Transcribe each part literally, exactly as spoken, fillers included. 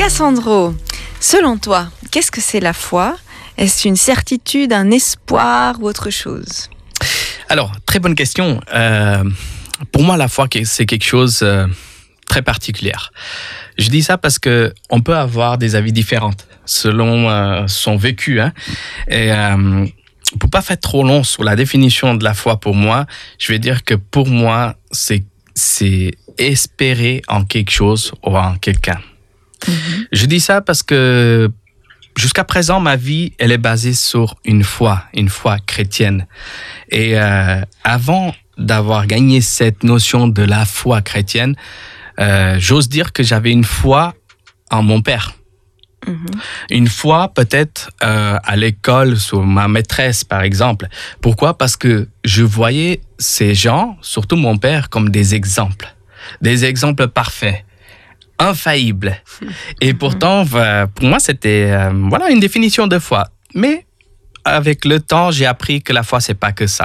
Cassandro, selon toi, qu'est-ce que c'est la foi ? Est-ce une certitude, un espoir ou autre chose ? Alors, très bonne question. Euh, pour moi, la foi, c'est quelque chose de euh, très particulier. Je dis ça parce que on peut avoir des avis différents selon euh, son vécu. Hein. Et euh, pour pas faire trop long sur la définition de la foi pour moi, je vais dire que pour moi, c'est, c'est espérer en quelque chose ou en quelqu'un. Mm-hmm. Je dis ça parce que jusqu'à présent, ma vie, elle est basée sur une foi, une foi chrétienne. Et euh, avant d'avoir gagné cette notion de la foi chrétienne, euh, j'ose dire que j'avais une foi en mon père. Mm-hmm. Une foi peut-être euh, à l'école sur ma maîtresse, par exemple. Pourquoi ? Parce que je voyais ces gens, surtout mon père, comme des exemples. Des exemples parfaits. Infaillible. Et pourtant, pour moi, c'était euh, voilà une définition de foi. Mais avec le temps, j'ai appris que la foi, c'est pas que ça.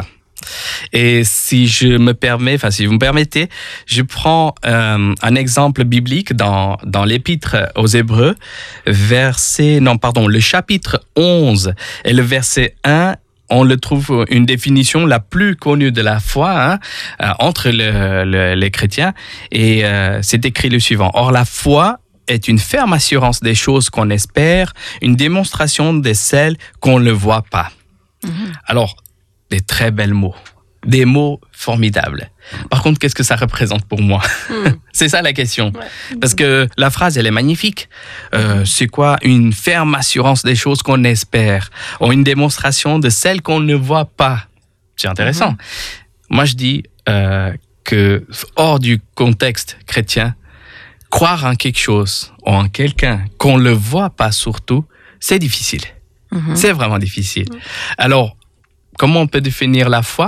Et si je me permets, enfin si vous me permettez, je prends euh, un exemple biblique dans dans l'Épître aux Hébreux, verset non pardon, le chapitre onze et le verset un. On le trouve une définition la plus connue de la foi hein, euh, entre le, le, les chrétiens et euh, c'est écrit le suivant. Or, la foi est une ferme assurance des choses qu'on espère, une démonstration de celles qu'on ne voit pas. Mmh. Alors, des très belles mots, des mots formidables. Par contre, qu'est-ce que ça représente pour moi ? Mmh. C'est ça la question. Ouais. Parce que la phrase, elle est magnifique. Euh, c'est quoi une ferme assurance des choses qu'on espère, ou une démonstration de celles qu'on ne voit pas. C'est intéressant. Mmh. Moi, je dis euh, que hors du contexte chrétien, croire en quelque chose ou en quelqu'un qu'on ne le voit pas surtout, c'est difficile. Mmh. C'est vraiment difficile. Mmh. Alors, comment on peut définir la foi ?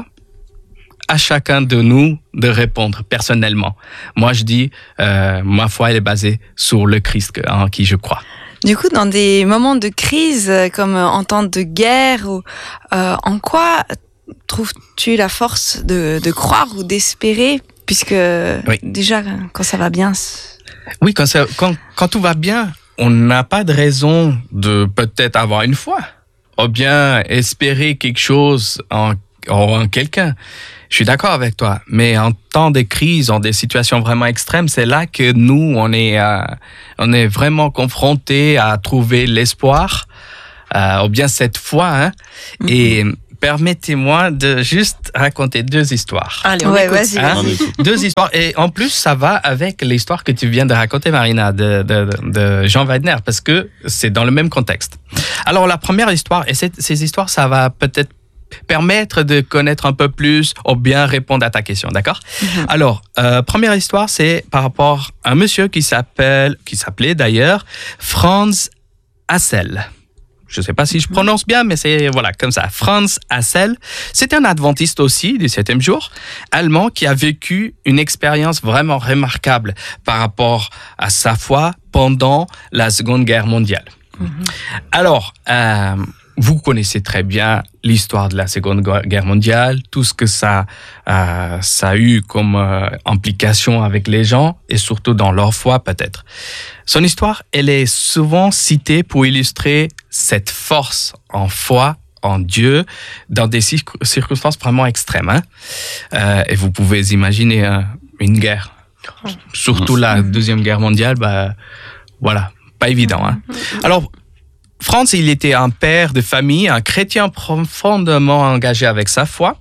À chacun de nous de répondre personnellement. Moi, je dis, euh, ma foi, elle est basée sur le Christ en qui je crois. Du coup, dans des moments de crise, comme en temps de guerre, ou, euh, en quoi trouves-tu la force de, de croire ou d'espérer, puisque oui. déjà, quand ça va bien... C'est... Oui, quand, ça, quand, quand tout va bien, on n'a pas de raison de peut-être avoir une foi, ou bien espérer quelque chose en, en quelqu'un. Je suis d'accord avec toi, mais en temps de crise, en des situations vraiment extrêmes, c'est là que nous, on est, euh, on est vraiment confrontés à trouver l'espoir, euh, ou bien cette foi. Hein? Mm-hmm. Et permettez-moi de juste raconter deux histoires. Allez, on ouais, vas-y, hein? vas-y. Deux histoires. Et en plus, ça va avec l'histoire que tu viens de raconter, Marina, de, de, de Jean Weidner, parce que c'est dans le même contexte. Alors, la première histoire, et cette, ces histoires, ça va peut-être permettre de connaître un peu plus ou bien répondre à ta question, d'accord ? Mm-hmm. Alors, euh, première histoire, c'est par rapport à un monsieur qui s'appelle, qui s'appelait d'ailleurs Franz Hassel. Je ne sais pas si je prononce bien, mais c'est voilà comme ça. Franz Hassel, c'était un adventiste aussi du septième jour, allemand qui a vécu une expérience vraiment remarquable par rapport à sa foi pendant la Seconde Guerre mondiale. Mm-hmm. Alors, euh, vous connaissez très bien l'histoire de la Seconde Guerre mondiale, tout ce que ça, euh, ça a eu comme euh, implication avec les gens et surtout dans leur foi peut-être. Son histoire, elle est souvent citée pour illustrer cette force en foi en Dieu dans des circonstances vraiment extrêmes. Hein? Euh, et vous pouvez imaginer euh, une guerre, surtout la Deuxième Guerre mondiale, bah, voilà, pas évident. Hein? Alors, Franz, il était un père de famille, un chrétien profondément engagé avec sa foi.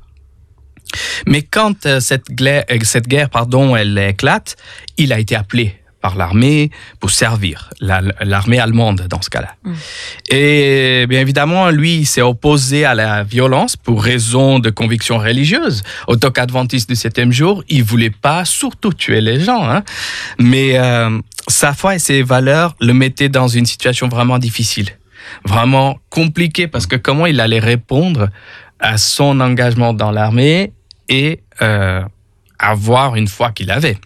Mais quand euh, cette, guerre, cette guerre, pardon, elle éclate, il a été appelé par l'armée pour servir, la, l'armée allemande dans ce cas-là. Mmh. Et bien évidemment, lui, il s'est opposé à la violence pour raison de conviction religieuse. Au tant qu'adventiste du septième jour, il voulait pas surtout tuer les gens, hein. Mais euh, sa foi et ses valeurs le mettaient dans une situation vraiment difficile, vraiment compliquée, parce que comment il allait répondre à son engagement dans l'armée et euh, avoir une foi qu'il avait.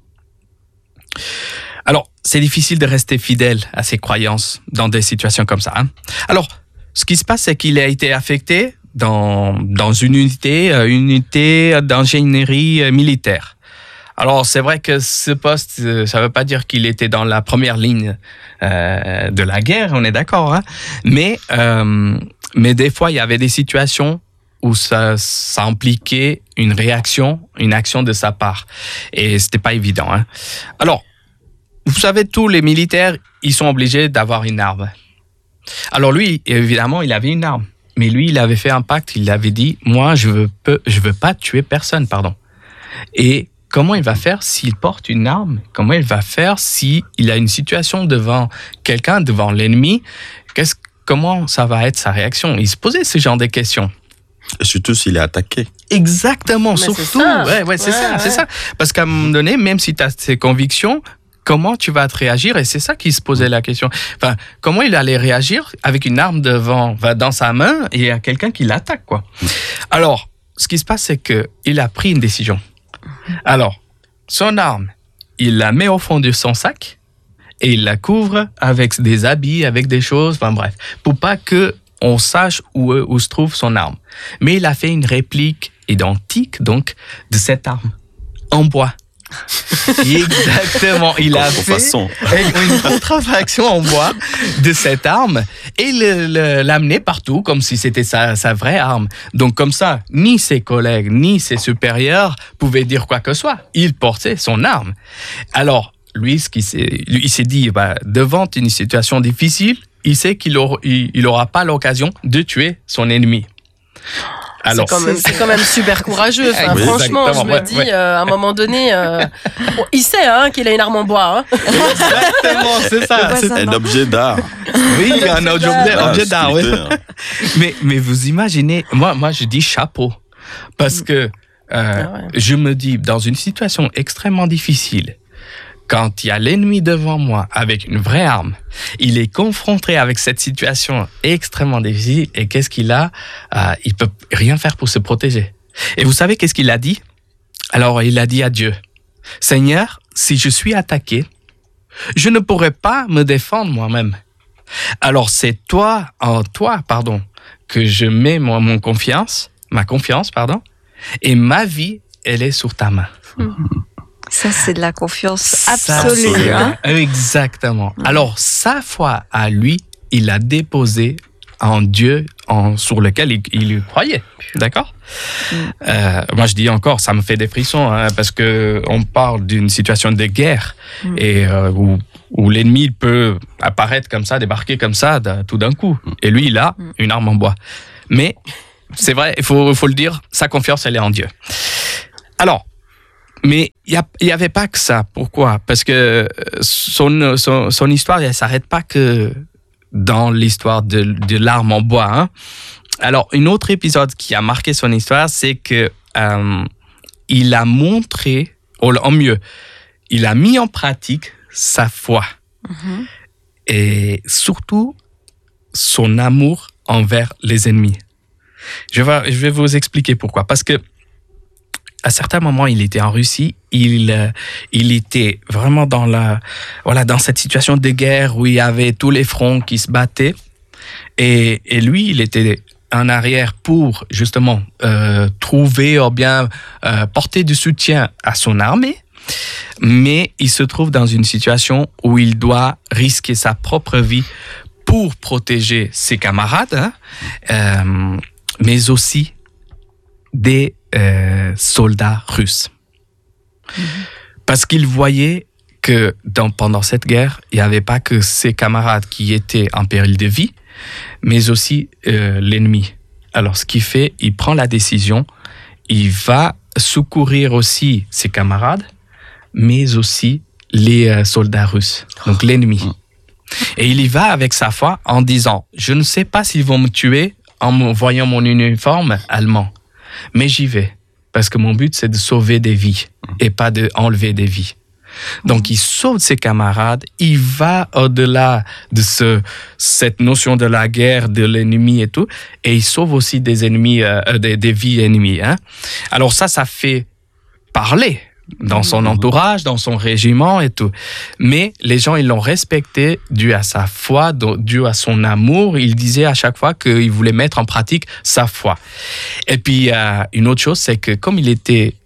Alors, c'est difficile de rester fidèle à ses croyances dans des situations comme ça. Hein. Alors, ce qui se passe, c'est qu'il a été affecté dans, dans une unité, une unité d'ingénierie militaire. Alors, c'est vrai que ce poste, ça ne veut pas dire qu'il était dans la première ligne euh, de la guerre, on est d'accord, hein? Mais, euh, mais des fois, il y avait des situations où ça, ça impliquait une réaction, une action de sa part. Et ce n'était pas évident. Hein? Alors, vous savez, tous les militaires, ils sont obligés d'avoir une arme. Alors lui, évidemment, il avait une arme. Mais lui, il avait fait un pacte, il avait dit, moi, je veux, peu, je veux pas tuer personne, pardon. Et comment il va faire s'il porte une arme? Comment il va faire s'il a une situation devant quelqu'un, devant l'ennemi? Qu'est-ce, comment ça va être sa réaction? Il se posait ce genre de questions. Et surtout s'il est attaqué. Exactement, mais surtout. Ouais, ouais, c'est ouais, ça, ouais. c'est ça. Parce qu'à un moment donné, même si tu as tes convictions, comment tu vas te réagir? Et c'est ça qui se posait la question. Enfin, comment il allait réagir avec une arme devant, dans sa main et il y a quelqu'un qui l'attaque, quoi. Alors, ce qui se passe, c'est qu'il a pris une décision. Alors, son arme, il la met au fond de son sac et il la couvre avec des habits, avec des choses, enfin bref, pour pas que on sache où, où se trouve son arme. Mais il a fait une réplique identique, donc, de cette arme, en bois. Exactement, il a fait une contrefaçon en bois de cette arme et le, le, l'amener partout comme si c'était sa, sa vraie arme. Donc comme ça, ni ses collègues ni ses supérieurs pouvaient dire quoi que ce soit. Il portait son arme. Alors lui, ce qu'il s'est, lui, il s'est dit, bah, devant une situation difficile, il sait qu'il n'aura il, il aura pas l'occasion de tuer son ennemi. Alors, c'est, quand même, c'est quand même super courageux. Enfin, oui, franchement, je me ouais, dis, ouais. euh, à un moment donné, euh, bon, il sait hein, qu'il a une arme en bois. Hein. Exactement, c'est ça. C'est un objet d'art. Oui, un objet, d'art, objet d'art. Oui. mais, mais vous imaginez, moi, moi, je dis chapeau. Parce que euh, ah ouais. je me dis, dans une situation extrêmement difficile, quand il y a l'ennemi devant moi avec une vraie arme, il est confronté avec cette situation extrêmement difficile et qu'est-ce qu'il a? euh, Il peut rien faire pour se protéger. Et vous savez qu'est-ce qu'il a dit? Alors il a dit à Dieu, Seigneur, si je suis attaqué, je ne pourrai pas me défendre moi-même. Alors c'est toi, en toi, pardon, que je mets mon, mon confiance, ma confiance, pardon, et ma vie, elle est sur ta main. Mmh. Ça, c'est de la confiance absolue. Hein? Exactement. Alors, sa foi à lui, il a déposé en Dieu en, sur lequel il, il croyait. D'accord? Mm. Euh, moi, je dis encore, ça me fait des frissons hein, parce qu'on parle d'une situation de guerre mm. et euh, où, où l'ennemi peut apparaître comme ça, débarquer comme ça tout d'un coup. Et lui, il a mm. une arme en bois. Mais, c'est vrai, il faut, faut le dire, sa confiance, elle est en Dieu. Alors, mais il n'y avait pas que ça. Pourquoi? Parce que son, son, son histoire, elle ne s'arrête pas que dans l'histoire de, de l'arme en bois. Hein. Alors, un autre épisode qui a marqué son histoire, c'est que euh, il a montré, en mieux, il a mis en pratique sa foi. Mm-hmm. Et surtout, son amour envers les ennemis. Je vais, je vais vous expliquer pourquoi. Parce que à certains moments, il était en Russie, il, euh, il était vraiment dans, la, voilà, dans cette situation de guerre où il y avait tous les fronts qui se battaient. Et, et lui, il était en arrière pour justement euh, trouver ou bien euh, porter du soutien à son armée. Mais il se trouve dans une situation où il doit risquer sa propre vie pour protéger ses camarades, hein, euh, mais aussi des euh, soldats russes. Mmh. Parce qu'il voyait que dans, pendant cette guerre, il n'y avait pas que ses camarades qui étaient en péril de vie, mais aussi euh, l'ennemi. Alors, ce qu'il fait, il prend la décision, il va secourir aussi ses camarades, mais aussi les euh, soldats russes, donc l'ennemi. Mmh. Et il y va avec sa foi en disant, je ne sais pas s'ils vont me tuer en me voyant mon uniforme allemand, mais j'y vais, parce que mon but, c'est de sauver des vies et pas d'enlever des vies. Donc, il sauve ses camarades, il va au-delà de ce, cette notion de la guerre, de l'ennemi et tout, et il sauve aussi des ennemis, euh, des, des vies ennemies. Hein. Alors ça, ça fait parler dans son entourage, dans son régiment et tout. Mais les gens, ils l'ont respecté dû à sa foi, dû à son amour. Il disait à chaque fois qu'il voulait mettre en pratique sa foi. Et puis, euh, une autre chose, c'est que comme il était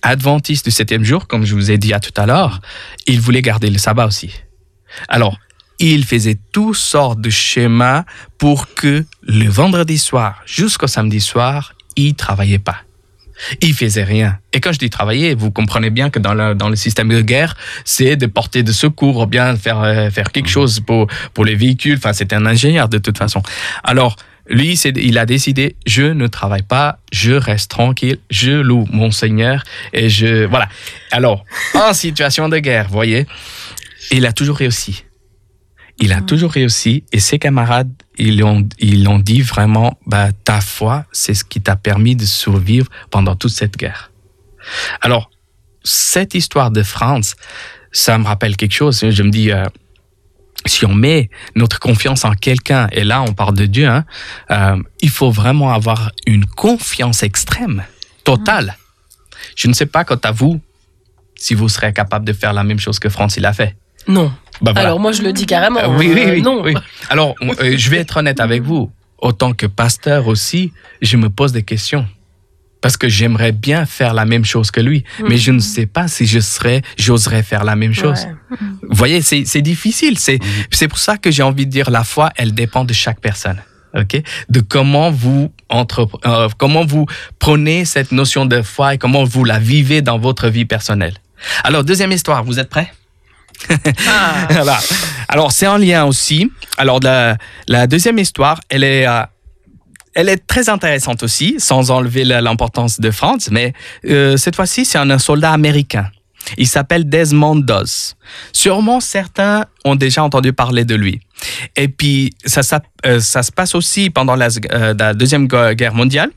adventiste du septième jour, comme je vous ai dit à tout à l'heure, il voulait garder le sabbat aussi. Alors, il faisait toutes sortes de schémas pour que le vendredi soir jusqu'au samedi soir, il ne travaillait pas. Il faisait rien. Et quand je dis travailler, vous comprenez bien que dans le, dans le système de guerre, c'est de porter de secours ou bien faire, euh, faire quelque chose pour, pour les véhicules. Enfin, c'était un ingénieur de toute façon. Alors, lui, c'est, il a décidé, je ne travaille pas, je reste tranquille, je loue mon Seigneur et je... Voilà. Alors, en situation de guerre, vous voyez, il a toujours réussi. Il a toujours réussi et ses camarades, ils ont, ils ont dit vraiment, bah, ta foi, c'est ce qui t'a permis de survivre pendant toute cette guerre. Alors, cette histoire de Franz, ça me rappelle quelque chose. Je me dis, euh, si on met notre confiance en quelqu'un, et là on parle de Dieu, hein, euh, il faut vraiment avoir une confiance extrême, totale. Je ne sais pas quant à vous, si vous serez capable de faire la même chose que Franz il a fait. Non. Bah voilà. Alors moi je le dis carrément. Euh, oui, oui, oui, euh, non. oui. Alors euh, je vais être honnête avec vous. Autant que pasteur aussi, je me pose des questions. Parce que j'aimerais bien faire la même chose que lui. Mmh. Mais je ne sais pas si je serais, j'oserais faire la même chose. Ouais. Vous voyez, c'est, c'est difficile. C'est, mmh. c'est pour ça que j'ai envie de dire la foi, elle dépend de chaque personne. Okay? De comment vous, entre, euh, comment vous prenez cette notion de foi et comment vous la vivez dans votre vie personnelle. Alors, deuxième histoire, vous êtes prêts? Ah. Voilà. Alors, c'est en lien aussi. Alors, la, la deuxième histoire, elle est, euh, elle est très intéressante aussi, sans enlever l'importance de Franz, mais euh, cette fois-ci, c'est un, un soldat américain. Il s'appelle Desmond Doss. Sûrement, certains ont déjà entendu parler de lui. Et puis, ça, ça, euh, ça se passe aussi pendant la, euh, la Deuxième Guerre mondiale.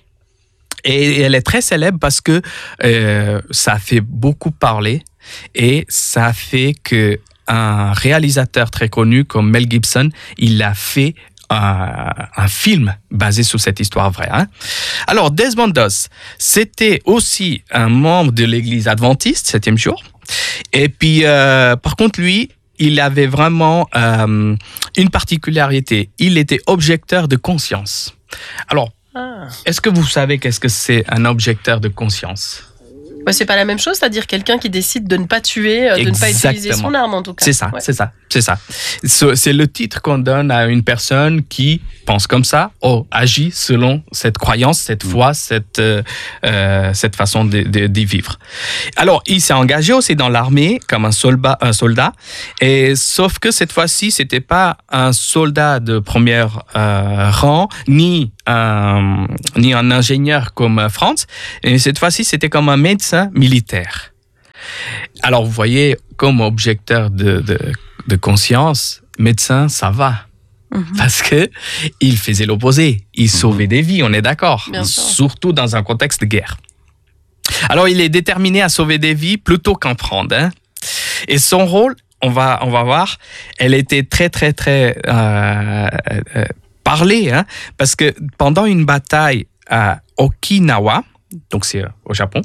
Et elle est très célèbre parce que euh, ça a fait beaucoup parler et ça a fait qu'un réalisateur très connu comme Mel Gibson, il a fait un, un film basé sur cette histoire vraie. Hein. Alors, Desmond Doss, c'était aussi un membre de l'église adventiste, septième jour. Et puis, euh, par contre, lui, il avait vraiment euh, une particularité. Il était objecteur de conscience. Alors, Ah. Est-ce que vous savez qu'est-ce que c'est un objecteur de conscience? Ouais, c'est pas la même chose, c'est-à-dire quelqu'un qui décide de ne pas tuer, de Exactement. ne pas utiliser son arme en tout cas. C'est ça, ouais. c'est ça, c'est ça. C'est le titre qu'on donne à une personne qui pense comme ça, oh, agit selon cette croyance, cette foi, cette, euh, euh, cette façon de, de, de vivre. Alors, il s'est engagé aussi dans l'armée comme un soldat, un soldat, et sauf que cette fois-ci, c'était pas un soldat de premier euh, rang, ni un, ni un ingénieur comme Franz, et cette fois-ci, c'était comme un médecin militaire. Alors, vous voyez, comme objecteur de, de, de conscience, médecin, ça va. Mm-hmm. Parce que il faisait l'opposé. Il mm-hmm. sauvait des vies, on est d'accord. Surtout dans un contexte de guerre. Alors, il est déterminé à sauver des vies plutôt qu'en prendre. Hein. Et son rôle, on va, on va voir, elle était très, très, très euh, euh, parlée. Hein, parce que pendant une bataille à Okinawa, donc c'est au Japon,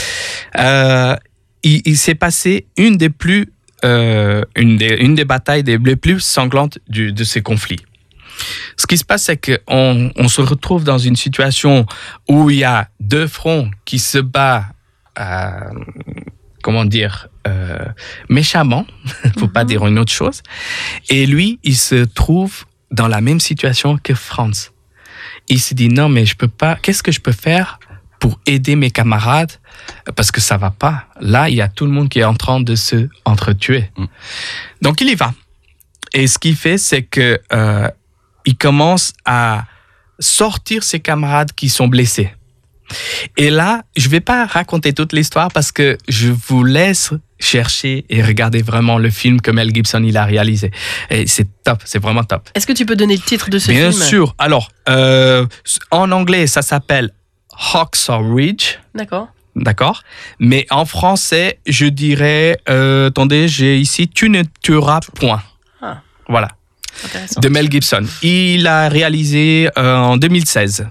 Euh, il, il s'est passé une des plus euh, une des une des batailles des les plus sanglantes du, de ces conflits. Ce qui se passe, c'est qu'on on se retrouve dans une situation où il y a deux fronts qui se battent, euh, comment dire, euh, méchamment, faut mm-hmm. pas dire une autre chose. Et lui, il se trouve dans la même situation que Franz. Il se dit non, mais je peux pas. Qu'est-ce que je peux faire pour aider mes camarades, parce que ça va pas. Là, il y a tout le monde qui est en train de se entretuer. Mm. Donc, il y va. Et ce qu'il fait, c'est que euh, il commence à sortir ses camarades qui sont blessés. Et là, je vais pas raconter toute l'histoire parce que je vous laisse chercher et regarder vraiment le film que Mel Gibson il a réalisé. Et c'est top, c'est vraiment top. Est-ce que tu peux donner le titre de ce Bien film? Bien sûr. Alors, euh, en anglais, ça s'appelle Hacksaw Ridge. D'accord. D'accord. Mais en français, je dirais, euh, attendez, j'ai ici Tu ne tueras point. Ah. Voilà. De Mel Gibson. Il a réalisé euh, en deux mille seize.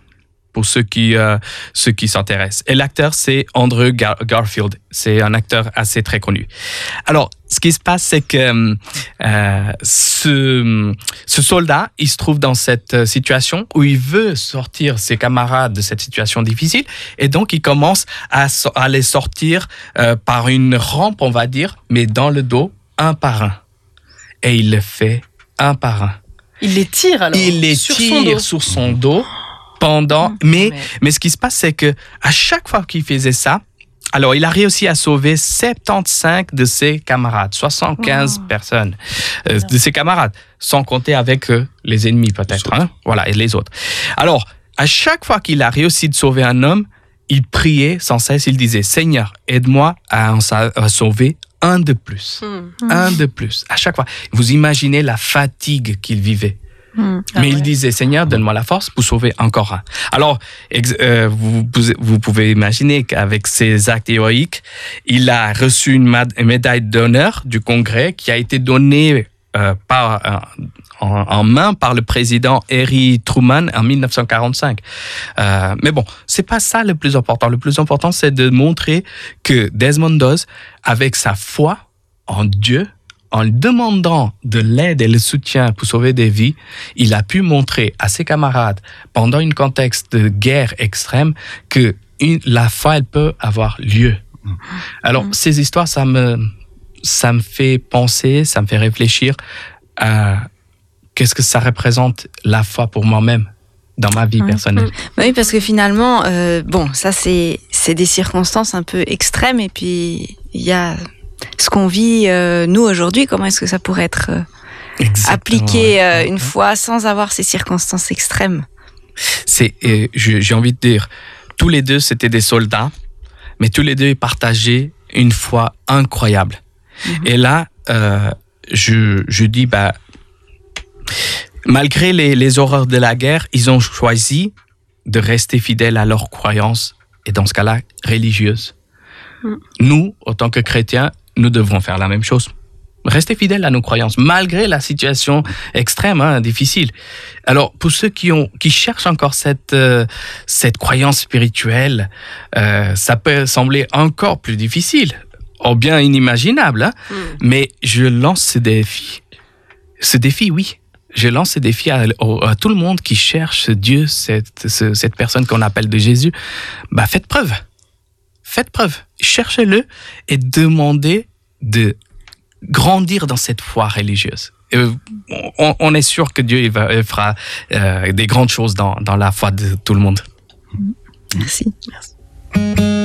pour ceux qui, euh, ceux qui s'intéressent. Et l'acteur, c'est Andrew Gar- Garfield. C'est un acteur assez très connu. Alors, ce qui se passe, c'est que euh, ce, ce soldat, il se trouve dans cette situation où il veut sortir ses camarades de cette situation difficile, et donc il commence à, so- à les sortir euh, par une rampe, on va dire, mais dans le dos, un par un. Et il le fait un par un. Il les tire alors Il les sur tire son dos. sur son dos pendant. Mmh, mais, mais mais ce qui se passe, c'est que à chaque fois qu'il faisait ça, alors il a réussi à sauver soixante-quinze de ses camarades, soixante-quinze oh. personnes euh, de ses camarades, sans compter avec euh, les ennemis peut-être, hein, voilà, et les autres. Alors à chaque fois qu'il a réussi de sauver un homme, il priait sans cesse, il disait: Seigneur, aide-moi à en sa- à sauver un de plus, mmh. un de plus. À chaque fois, vous imaginez la fatigue qu'il vivait. Mmh. Mais ah il ouais. disait: Seigneur, donne-moi la force pour sauver encore un. Alors, ex- euh, vous, vous pouvez imaginer qu'avec ces actes héroïques, il a reçu une, ma- une médaille d'honneur du Congrès qui a été donnée euh, par, euh, en, en main par le président Harry Truman en dix-neuf cent quarante-cinq. Euh, mais bon, c'est pas ça le plus important. Le plus important, c'est de montrer que Desmond Doss, avec sa foi en Dieu, en demandant de l'aide et le soutien pour sauver des vies, il a pu montrer à ses camarades, pendant un contexte de guerre extrême, que une, la foi, elle peut avoir lieu. Alors, mmh. ces histoires, ça me, ça me fait penser, ça me fait réfléchir à qu'est-ce que ça représente la foi pour moi-même dans ma vie mmh. personnelle. Mmh. Oui, parce que finalement, euh, bon, ça, c'est, c'est des circonstances un peu extrêmes, et puis il y a ce qu'on vit, euh, nous, aujourd'hui. Comment est-ce que ça pourrait être euh, appliqué euh, une fois sans avoir ces circonstances extrêmes? C'est, euh, j'ai envie de dire, tous les deux, c'était des soldats, mais tous les deux, ils partageaient une foi incroyable. Mm-hmm. Et là, euh, je, je dis, bah, malgré les, les horreurs de la guerre, ils ont choisi de rester fidèles à leurs croyances, et dans ce cas-là, religieuses. Mm. Nous, en tant que chrétiens, nous devrons faire la même chose. Rester fidèles à nos croyances, malgré la situation extrême, hein, difficile. Alors, pour ceux qui ont, qui cherchent encore cette, euh, cette croyance spirituelle, euh, ça peut sembler encore plus difficile, ou bien inimaginable, hein, mm. mais je lance ce défi. Ce défi, oui. Je lance ce défi à, à, à tout le monde qui cherche ce Dieu, cette, ce, cette personne qu'on appelle de Jésus. Bah, faites preuve. Faites preuve, cherchez-le et demandez de grandir dans cette foi religieuse. Et on, on est sûr que Dieu il va, il fera euh, des grandes choses dans, dans la foi de tout le monde. Merci. Merci.